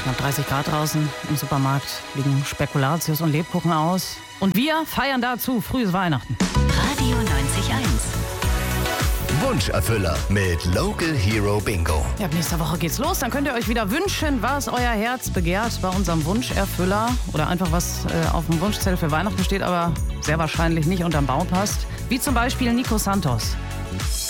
Knapp 30 Grad draußen. Im Supermarkt liegen Spekulatius und Lebkuchen aus. Und wir feiern dazu frühes Weihnachten. Radio 90.1. Wunscherfüller mit Local Hero Bingo. Ja, ab nächster Woche geht's los. Dann könnt ihr euch wieder wünschen, was euer Herz begehrt bei unserem Wunscherfüller. Oder einfach was auf dem Wunschzettel für Weihnachten steht, aber sehr wahrscheinlich nicht unterm Baum passt. Wie zum Beispiel Nico Santos.